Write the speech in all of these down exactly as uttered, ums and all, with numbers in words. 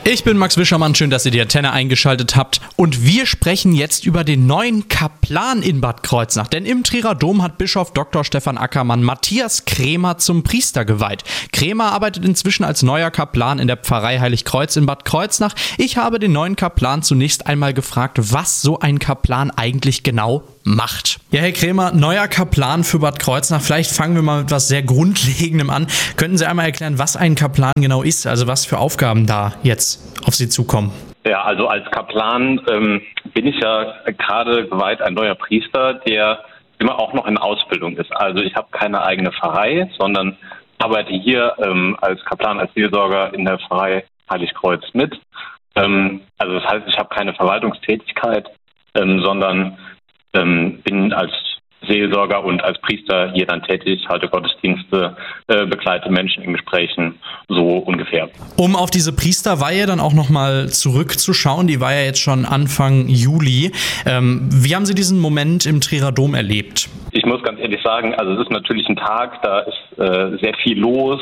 Ich bin Max Wischermann, schön, dass ihr die Antenne eingeschaltet habt. Und wir sprechen jetzt über den neuen Kaplan in Bad Kreuznach. Denn im Trierer Dom hat Bischof Doktor Stefan Ackermann Matthias Krämer zum Priester geweiht. Krämer arbeitet inzwischen als neuer Kaplan in der Pfarrei Heiligkreuz in Bad Kreuznach. Ich habe den neuen Kaplan zunächst einmal gefragt, was so ein Kaplan eigentlich genau macht. Ja, Herr Krämer, neuer Kaplan für Bad Kreuznach. Vielleicht fangen wir mal mit etwas sehr Grundlegendem an. Könnten Sie einmal erklären, was ein Kaplan genau ist, also was für Aufgaben da jetzt auf Sie zukommen? Ja, also als Kaplan ähm, bin ich ja gerade geweiht, ein neuer Priester, der immer auch noch in Ausbildung ist. Also ich habe keine eigene Pfarrei, sondern arbeite hier ähm, als Kaplan, als Seelsorger in der Pfarrei Heiligkreuz mit. Ähm, also das heißt, ich habe keine Verwaltungstätigkeit, ähm, sondern ähm, bin als Seelsorger und als Priester hier dann tätig, halte Gottesdienste, äh, begleite Menschen in Gesprächen, so ungefähr. Um auf diese Priesterweihe dann auch nochmal zurückzuschauen, die war ja jetzt schon Anfang Juli. Ähm, wie haben Sie diesen Moment im Trierer Dom erlebt? Ich muss ganz ehrlich sagen, also es ist natürlich ein Tag, da ist äh, sehr viel los,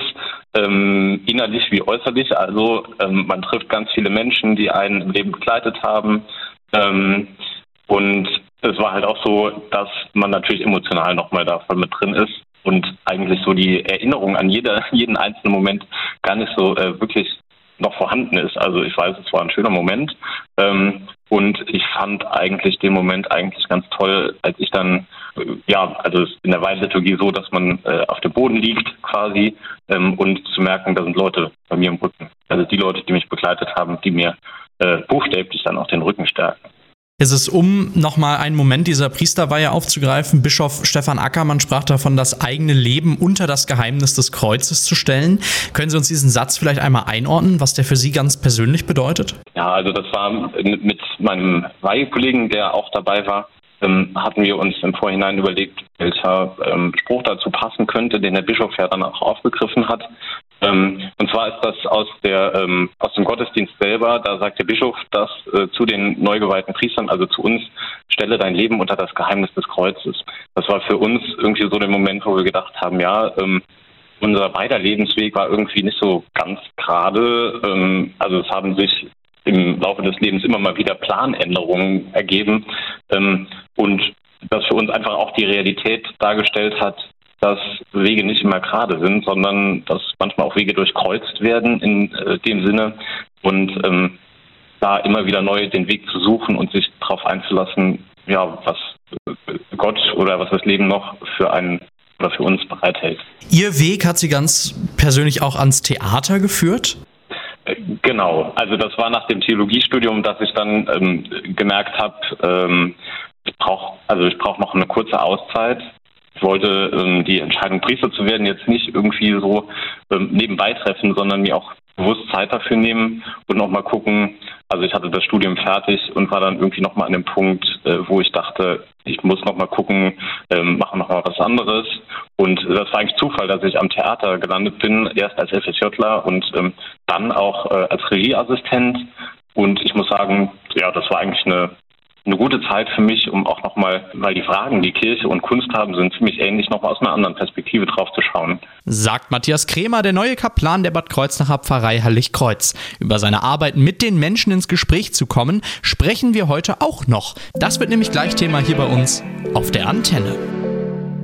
ähm, innerlich wie äußerlich. Also ähm, man trifft ganz viele Menschen, die einen im Leben begleitet haben. Ähm, und es war halt auch so, dass man natürlich emotional nochmal da voll mit drin ist und eigentlich so die Erinnerung an jede, jeden einzelnen Moment gar nicht so äh, wirklich noch vorhanden ist. Also ich weiß, es war ein schöner Moment ähm, und ich fand eigentlich den Moment eigentlich ganz toll, als ich dann, äh, ja, also es ist in der Weihliturgie so, dass man äh, auf dem Boden liegt quasi ähm, und zu merken, da sind Leute bei mir im Rücken. Also die Leute, die mich begleitet haben, die mir äh, buchstäblich dann auch den Rücken stärken. Es ist, um nochmal einen Moment dieser Priesterweihe aufzugreifen, Bischof Stefan Ackermann sprach davon, das eigene Leben unter das Geheimnis des Kreuzes zu stellen. Können Sie uns diesen Satz vielleicht einmal einordnen, was der für Sie ganz persönlich bedeutet? Ja, also das war mit meinem Weihekollegen, der auch dabei war, ähm, hatten wir uns im Vorhinein überlegt, welcher ähm, Spruch dazu passen könnte, den der Bischof ja dann auch aufgegriffen hat. Ähm, und zwar ist das aus der ähm, aus dem Gottesdienst selber, da sagt der Bischof, dass äh, zu den neu geweihten Priestern, also zu uns, stelle dein Leben unter das Geheimnis des Kreuzes. Das war für uns irgendwie so der Moment, wo wir gedacht haben, ja, ähm, unser beider Lebensweg war irgendwie nicht so ganz gerade. Ähm, also es haben sich im Laufe des Lebens immer mal wieder Planänderungen ergeben ähm, und das für uns einfach auch die Realität dargestellt hat, dass Wege nicht immer gerade sind, sondern dass manchmal auch Wege durchkreuzt werden in äh, dem Sinne und ähm, da immer wieder neu den Weg zu suchen und sich darauf einzulassen, ja, was Gott oder was das Leben noch für einen oder für uns bereithält. Ihr Weg hat Sie ganz persönlich auch ans Theater geführt? Genau, also das war nach dem Theologiestudium, dass ich dann ähm, gemerkt habe, ähm, ich brauche also ich brauche noch eine kurze Auszeit. Ich wollte ähm, die Entscheidung, Priester zu werden, jetzt nicht irgendwie so ähm, nebenbei treffen, sondern mir auch bewusst Zeit dafür nehmen und nochmal gucken. Also ich hatte das Studium fertig und war dann irgendwie nochmal an dem Punkt, äh, wo ich dachte, ich muss nochmal gucken, ähm, mache nochmal was anderes. Und das war eigentlich Zufall, dass ich am Theater gelandet bin, erst als FSJler und ähm, dann auch äh, als Regieassistent. Und ich muss sagen, ja, das war eigentlich eine Eine gute Zeit für mich, um auch nochmal, weil die Fragen, die Kirche und Kunst haben, sind ziemlich ähnlich, nochmal aus einer anderen Perspektive drauf zu schauen. Sagt Matthias Krämer, der neue Kaplan der Bad Kreuznacher Pfarrei Heiligkreuz. Über seine Arbeit mit den Menschen ins Gespräch zu kommen, sprechen wir heute auch noch. Das wird nämlich gleich Thema hier bei uns auf der Antenne.